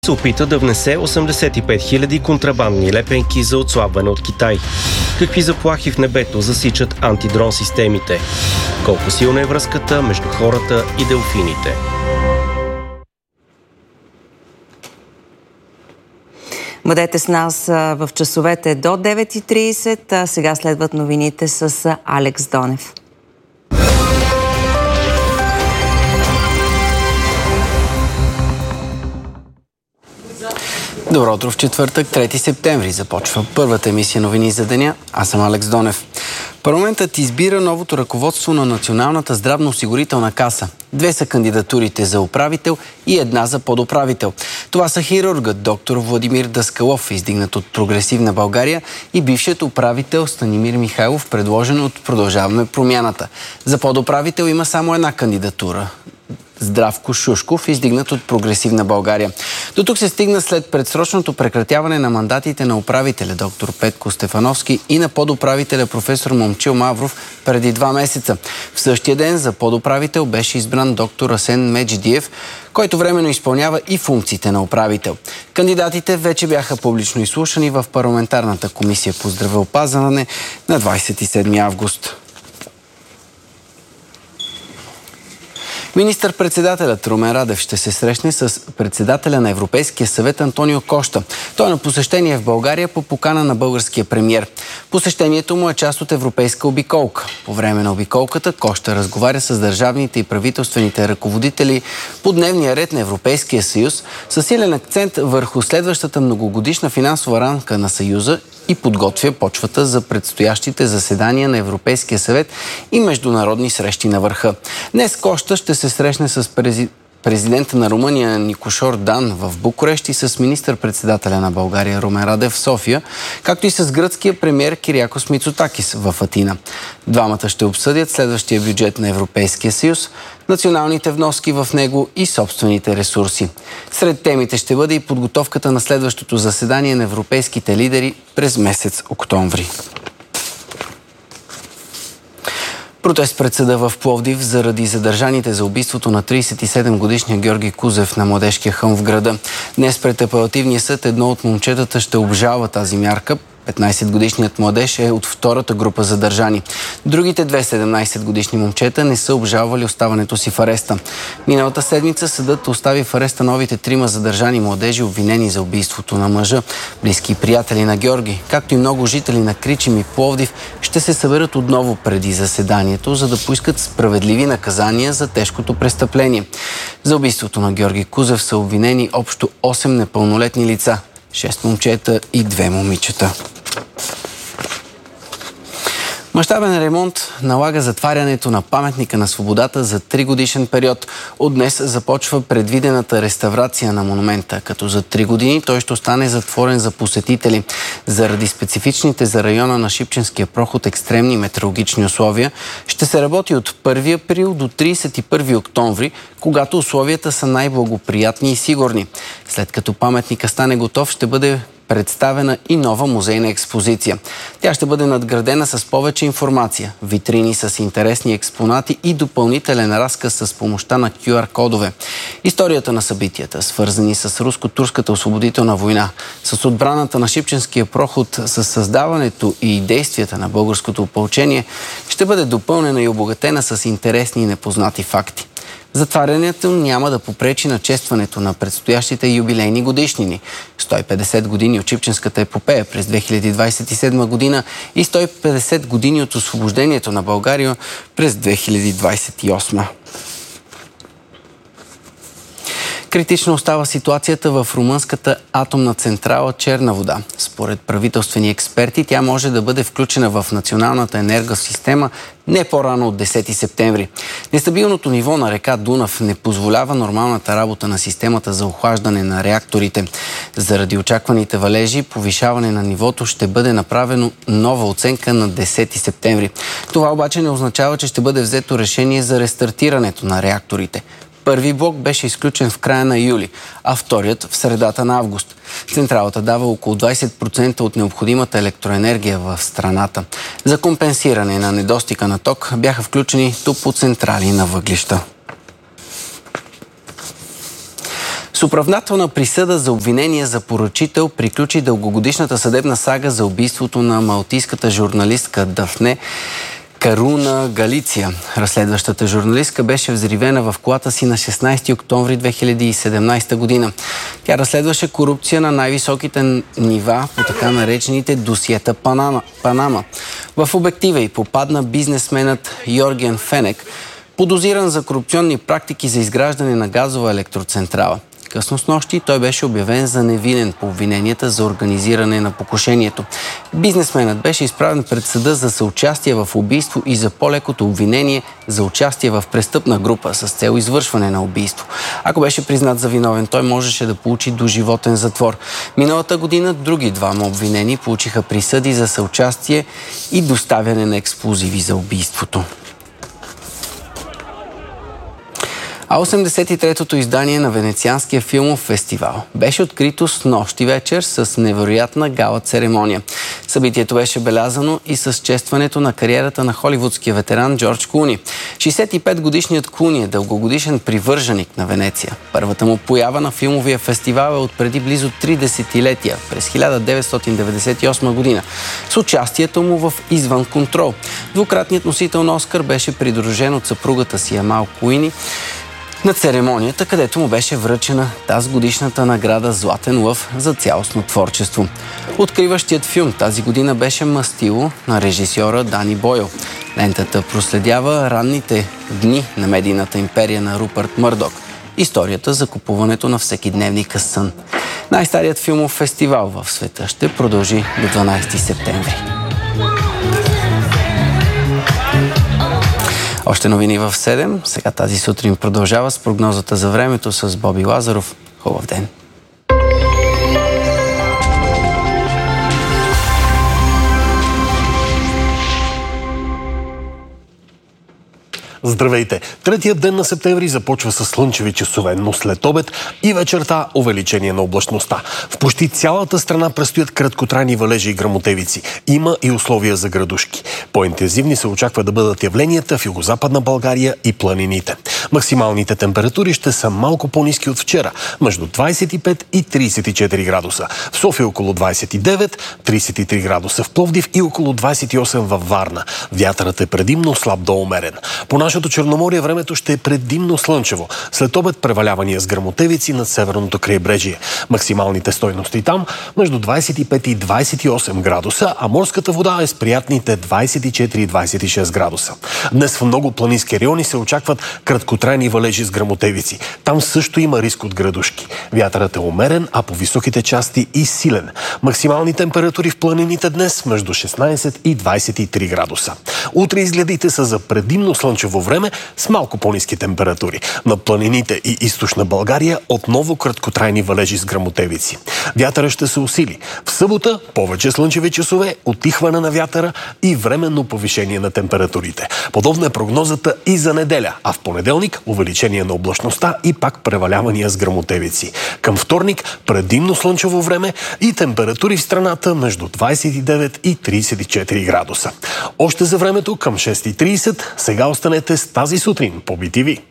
се опита да внесе 85 000 контрабандни лепенки за отслабване от Китай. Какви заплахи в небето засичат антидрон системите? Колко силна е връзката между хората и делфините? Бъдете с нас в часовете до 9:30. Сега следват новините с Алекс Донев. Добро утро в четвъртък, 3 септември. Започва първата емисия новини за деня. Аз съм Алекс Донев. Парламентът избира новото ръководство на Националната здравноосигурителна каса. 2 са кандидатурите за управител и 1 за подуправител. Това са хирургът доктор Владимир Даскалов, издигнат от Прогресивна България, и бившият управител Станимир Михайлов, предложен от Продължаваме промяната. За подуправител има само 1 кандидатура. Здравко Шушков, издигнат от Прогресивна България. До тук се стигна след предсрочното прекратяване на мандатите на управителя доктор Петко Стефановски и на подуправителя професор Момчил Мавров преди 2 месеца. В същия ден за подуправител беше избран доктор Асен Меджидиев, който временно изпълнява и функциите на управител. Кандидатите вече бяха публично изслушани в парламентарната комисия по здравеопазване на 27 август. Министър-председателят Румен Радев ще се срещне с председателя на Европейския съвет Антонио Кошта. Той е на посещение в България по покана на българския премиер. Посещението му е част от европейска обиколка. По време на обиколката Кошта разговаря с държавните и правителствените ръководители по дневния ред на Европейския съюз, с силен акцент върху следващата многогодишна финансова рамка на Съюза и подготвя почвата за предстоящите заседания на Европейския съвет и международни срещи на върха. Днес Кошта ще се срещне с президента на Румъния Никошор Дан в Букурещ и с министър-председателя на България Румен Радев в София, както и с гръцкия премиер Кириакос Мицотакис в Атина. Двамата ще обсъдят следващия бюджет на Европейския съюз, националните вноски в него и собствените ресурси. Сред темите ще бъде и подготовката на следващото заседание на европейските лидери през месец октомври. Протест пред съда в Пловдив заради задържаните за убийството на 37-годишния Георги Кузев на Младежкия хълм в града. Днес пред апелативния съд едно от момчетата ще обжалва тази мярка. 15-годишният младеж е от втората група задържани. Другите 2 17-годишни момчета не са обжалвали оставането си в ареста. Миналата седмица съдът остави в ареста новите 3 задържани младежи, обвинени за убийството на мъжа. Близки приятели на Георги, както и много жители на Кричим и Пловдив, ще се съберат отново преди заседанието, за да поискат справедливи наказания за тежкото престъпление. За убийството на Георги Кузев са обвинени общо 8 непълнолетни лица. 6 момчета и 2 момичета. Мащабен ремонт налага затварянето на паметника на свободата за 3-годишен период. От днес започва предвидената реставрация на монумента, като за 3 години той ще остане затворен за посетители. Заради специфичните за района на Шипченския проход екстремни метеорологични условия, ще се работи от 1 април до 31 октомври, когато условията са най-благоприятни и сигурни. След като паметника стане готов, ще бъде представена и нова музейна експозиция. Тя ще бъде надградена с повече информация, витрини с интересни експонати и допълнителен разказ с помощта на QR-кодове. Историята на събитията, свързани с руско-турската освободителна война, с отбраната на Шипченския проход, с създаването и действията на българското опълчение, ще бъде допълнена и обогатена с интересни и непознати факти. Затварянето няма да попречи на честването на предстоящите юбилейни годишнини. 150 години от Шипченската епопея през 2027 година и 150 години от освобождението на България през 2028. Критично остава ситуацията в румънската атомна централа Черна вода. Според правителствени експерти, тя може да бъде включена в националната енергосистема не по-рано от 10 септември. Нестабилното ниво на река Дунав не позволява нормалната работа на системата за охлаждане на реакторите. Заради очакваните валежи, повишаване на нивото ще бъде направено нова оценка на 10 септември. Това обаче не означава, че ще бъде взето решение за рестартирането на реакторите. Първи блок беше изключен в края на юли, а вторият в средата на август. Централата дава около 20% от необходимата електроенергия в страната. За компенсиране на недостига на ток бяха включени тупоцентрали на въглища. С оправдателна присъда за обвинение за поръчител приключи дългогодишната съдебна сага за убийството на малтийската журналистка Дафне Каруна Галиция. Разследващата журналистка беше взривена в колата си на 16 октомври 2017 година. Тя разследваше корупция на най-високите нива по така наречените досиета Панама. В обектива й попадна бизнесменът Йорген Фенек, подозиран за корупционни практики за изграждане на газова електроцентрала. Късно снощи той беше обявен за невинен по обвиненията за организиране на покушението. Бизнесменът беше изправен пред съда за съучастие в убийство и за по-лекото обвинение за участие в престъпна група с цел извършване на убийство. Ако беше признат за виновен, той можеше да получи доживотен затвор. Миналата година други двама обвинени получиха присъди за съучастие и доставяне на експлозиви за убийството. А 83-тото издание на Венецианския филмов фестивал беше открито снощи вечер с невероятна гала церемония. Събитието беше белязано и с честването на кариерата на холивудския ветеран Джордж Клуни. 65-годишният Клуни е дългогодишен привърженик на Венеция. Първата му поява на филмовия фестивал е от преди близо 3 десетилетия, през 1998 година, с участието му в Извън контрол. Двукратният носител на Оскар беше придружен от съпругата си Амал Куини на церемонията, където му беше връчена тази годишната награда Златен лъв за цялостно творчество. Откриващият филм тази година беше Мастило на режисьора Дани Бойл. Лентата проследява ранните дни на медийната империя на Рупърт Мърдок. Историята за купуването на всекидневника сън. Най-старият филмов фестивал в света ще продължи до 12 септември. Още новини в 7. Сега тази сутрин продължава с прогнозата за времето с Боби Лазаров. Хубав ден! Здравейте! Третият ден на септември започва с слънчеви часове, но след обед и вечерта увеличение на облачността. В почти цялата страна предстоят краткотрайни валежи и гръмотевици. Има и условия за градушки. По-интензивни се очаква да бъдат явленията в югозападна България и планините. Максималните температури ще са малко по-ниски от вчера, между 25 и 34 градуса. В София около 29, 33 градуса в Пловдив и около 28 във Варна. Вятърът е предимно слаб до умерен. По нашето Черноморие времето ще е предимно слънчево. След обед превалявания с гръмотевици над северното крайбрежие. Максималните стойности там между 25 и 28 градуса, а морската вода е с приятните 24 и 26 градуса. Днес в много планински райони се очакват краткотрайни валежи с гръмотевици. Там също има риск от градушки. Вятърът е умерен, а по високите части и силен. Максимални температури в планините днес между 16 и 23 градуса. Утре изгледите са за предимно слънчево време с малко по-ниски температури. На планините и източна България отново краткотрайни валежи с гръмотевици. Вятърът ще се усили. В събота повече слънчеви часове, утихване на вятъра и временно повишение на температурите. Подобна е прогнозата и за неделя, а в понеделник увеличение на облачността и пак превалявания с гръмотевици. Към вторник предимно слънчево време и температури в страната между 29 и 34 градуса. Още за времето към 6:30, сега останете с тази сутрин по BTV.